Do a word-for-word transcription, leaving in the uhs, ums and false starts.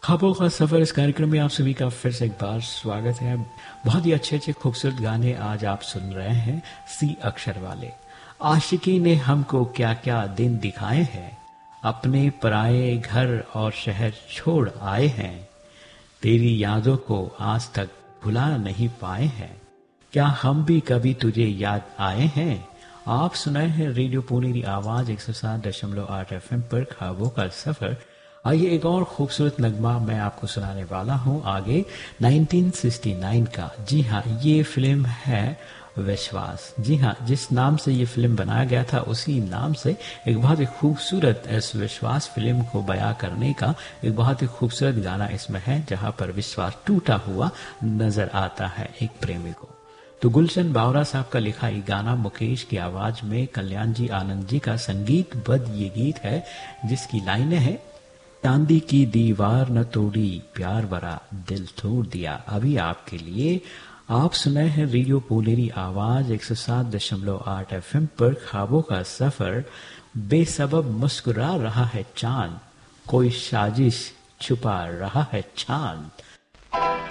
ख्वाबों का सफर इस कार्यक्रम में आप सभी का फिर से एक बार स्वागत है। बहुत ही अच्छे अच्छे खूबसूरत गाने आज आप सुन रहे हैं सी अक्षर वाले। आशिकी ने हमको क्या क्या दिन दिखाए हैं, अपने पराए घर और शहर छोड़ आए हैं, तेरी यादों को आज तक भुला नहीं पाए हैं, क्या हम भी कभी तुझे याद आए हैं। आप सुनाए हैं रेडियो पुनेरी आवाज एक सौ सात दशमलव आठ एफ एम पर ख्वाबों का सफर। आइए एक और खूबसूरत नगमा मैं आपको सुनाने वाला हूं आगे उन्नीस सौ उनहत्तर का। जी हाँ, ये फिल्म है विश्वास। जी हाँ, जिस नाम से ये फिल्म बनाया गया था उसी नाम से एक बहुत ही खूबसूरत इस विश्वास फिल्म को बयां करने का एक बहुत ही खूबसूरत गाना इसमें है, जहां पर विश्वास टूटा हुआ नजर आता है एक प्रेमी को। तो गुलशन बावरा साहब का लिखा ये गाना मुकेश की आवाज में कल्याण जी आनंद जी का संगीतबद्ध ये गीत है, जिसकी लाइनें हैं, चांदी की दीवार न तोड़ी प्यार भरा दिल तोड़ दिया। अभी आपके लिए आप सुनाए हैं रेडियो पुनेरी आवाज एक सौ सात दशमलव आठ एफ एम पर ख्वाबों का सफर। बेसबब मुस्कुरा रहा है चांद, कोई साजिश छुपा रहा है चांद,